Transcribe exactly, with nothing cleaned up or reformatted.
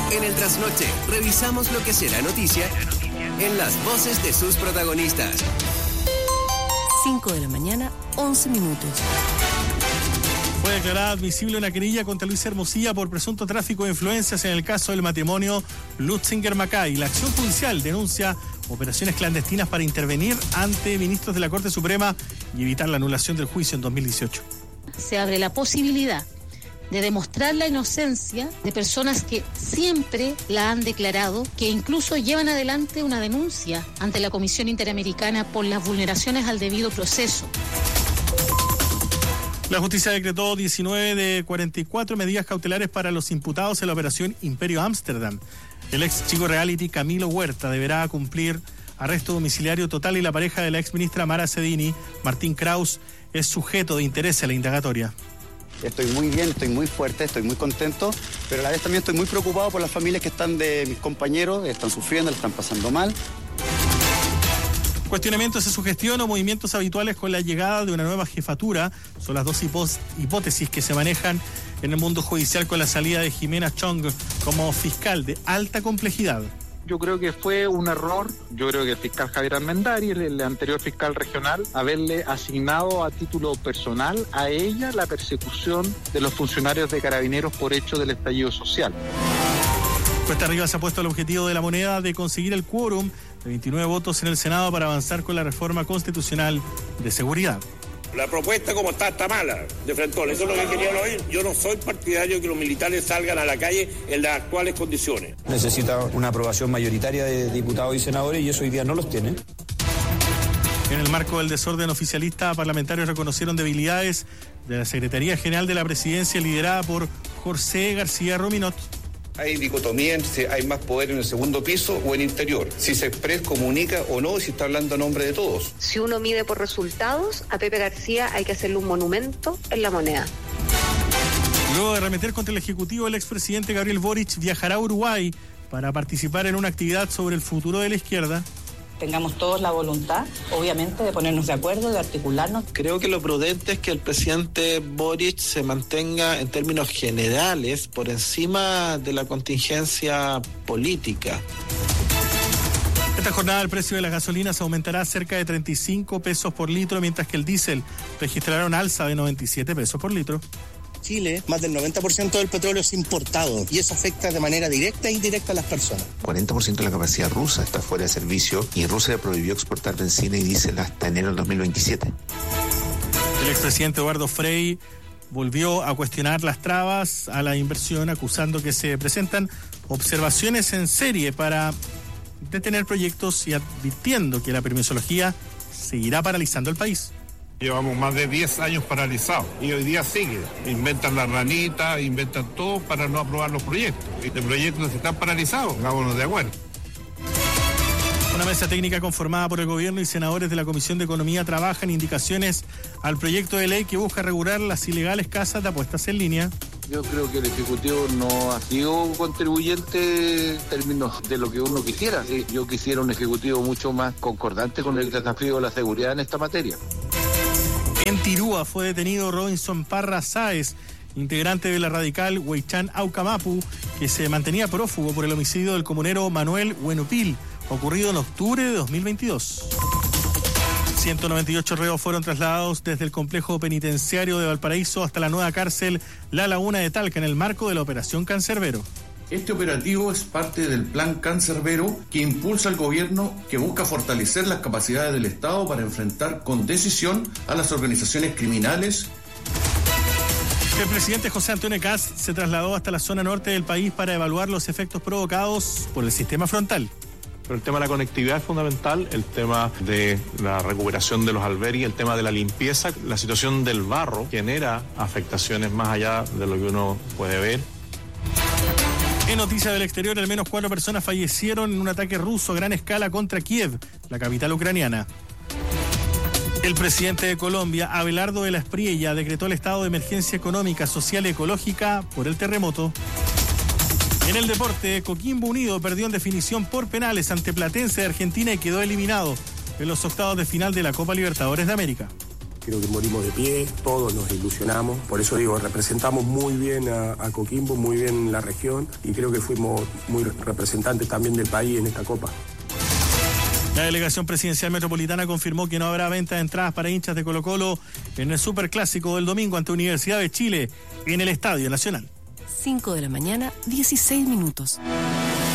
En el Trasnoche, revisamos lo que será noticia en las voces de sus protagonistas. cinco de la mañana, once minutos. Fue declarada admisible una querella contra Luis Hermosilla por presunto tráfico de influencias en el caso del matrimonio Lutzinger-Macay. La acción judicial denuncia operaciones clandestinas para intervenir ante ministros de la Corte Suprema y evitar la anulación del juicio en dos mil dieciocho. Se abre la posibilidad de demostrar la inocencia de personas que siempre la han declarado, que incluso llevan adelante una denuncia ante la Comisión Interamericana por las vulneraciones al debido proceso. La justicia decretó diecinueve de cuarenta y cuatro medidas cautelares para los imputados en la operación Imperio Ámsterdam. El ex chico reality Camilo Huerta deberá cumplir arresto domiciliario total y la pareja de la ex ministra Mara Cedini, Martín Kraus, es sujeto de interés en la indagatoria. Estoy muy bien, estoy muy fuerte, estoy muy contento, pero a la vez también estoy muy preocupado por las familias que están de mis compañeros, están sufriendo, le están pasando mal. Cuestionamientos de su gestión o movimientos habituales con la llegada de una nueva jefatura son las dos hipó- hipótesis que se manejan en el mundo judicial con la salida de Jimena Chong como fiscal de alta complejidad. Yo creo que fue un error, yo creo que el fiscal Javier Armendari, el, el anterior fiscal regional, haberle asignado a título personal a ella la persecución de los funcionarios de Carabineros por hecho del estallido social. Cuesta Arriba se ha puesto el objetivo de La Moneda de conseguir el quórum de veintinueve votos en el Senado para avanzar con la reforma constitucional de seguridad. La propuesta como está, está mala, de Frentón. Eso es lo que querían oír. Yo no soy partidario de que los militares salgan a la calle en las actuales condiciones. Necesita una aprobación mayoritaria de diputados y senadores y eso hoy día no los tiene. En el marco del desorden oficialista, parlamentarios reconocieron debilidades de la Secretaría General de la Presidencia liderada por José García Rominot. Hay dicotomía entre si hay más poder en el segundo piso o en interior, si se expresa, comunica o no, si está hablando a nombre de todos. Si uno mide por resultados, a Pepe García hay que hacerle un monumento en La Moneda. Luego de arremeter contra el Ejecutivo, el expresidente Gabriel Boric viajará a Uruguay para participar en una actividad sobre el futuro de la izquierda. Tengamos todos la voluntad, obviamente, de ponernos de acuerdo, de articularnos. Creo que lo prudente es que el presidente Boric se mantenga en términos generales por encima de la contingencia política. Esta jornada el precio de las gasolinas aumentará cerca de treinta y cinco pesos por litro, mientras que el diésel registrará un alza de noventa y siete pesos por litro. Chile, más del noventa por ciento del petróleo es importado y eso afecta de manera directa e indirecta a las personas. cuarenta por ciento de la capacidad rusa está fuera de servicio y Rusia prohibió exportar benzina y diésel hasta enero del dos mil veintisiete. El expresidente Eduardo Frei volvió a cuestionar las trabas a la inversión, acusando que se presentan observaciones en serie para detener proyectos y advirtiendo que la permisología seguirá paralizando el país. Llevamos más de diez años paralizados y hoy día sigue. Inventan la ranita, inventan todo para no aprobar los proyectos. Y de proyectos que están paralizados, hagámonos de acuerdo. Una mesa técnica conformada por el gobierno y senadores de la Comisión de Economía trabaja en indicaciones al proyecto de ley que busca regular las ilegales casas de apuestas en línea. Yo creo que el Ejecutivo no ha sido contribuyente en términos de lo que uno quisiera. Yo quisiera un Ejecutivo mucho más concordante con el desafío de la seguridad en esta materia. En Tirúa fue detenido Robinson Parra Sáez, integrante de la radical Huaychán Aucamapu, que se mantenía prófugo por el homicidio del comunero Manuel Huenupil, ocurrido en octubre de dos mil veintidós. ciento noventa y ocho reos fueron trasladados desde el complejo penitenciario de Valparaíso hasta la nueva cárcel La Laguna de Talca en el marco de la Operación Cancerbero. Este operativo es parte del Plan Cancerbero que impulsa el gobierno, que busca fortalecer las capacidades del Estado para enfrentar con decisión a las organizaciones criminales. El presidente José Antonio Kast se trasladó hasta la zona norte del país para evaluar los efectos provocados por el sistema frontal. Pero el tema de la conectividad es fundamental, el tema de la recuperación de los albergues, el tema de la limpieza, la situación del barro genera afectaciones más allá de lo que uno puede ver. En noticias del exterior, al menos cuatro personas fallecieron en un ataque ruso a gran escala contra Kiev, la capital ucraniana. El presidente de Colombia, Abelardo de la Espriella, decretó el estado de emergencia económica, social y ecológica por el terremoto. En el deporte, Coquimbo Unido perdió en definición por penales ante Platense de Argentina y quedó eliminado en los octavos de final de la Copa Libertadores de América. creo que morimos de pie, todos nos ilusionamos, por eso digo, representamos muy bien a, a Coquimbo, muy bien la región y creo que fuimos muy representantes también del país en esta Copa. La delegación presidencial metropolitana confirmó que no habrá venta de entradas para hinchas de Colo-Colo en el Superclásico del domingo ante Universidad de Chile en el Estadio Nacional. cinco de la mañana, dieciséis minutos.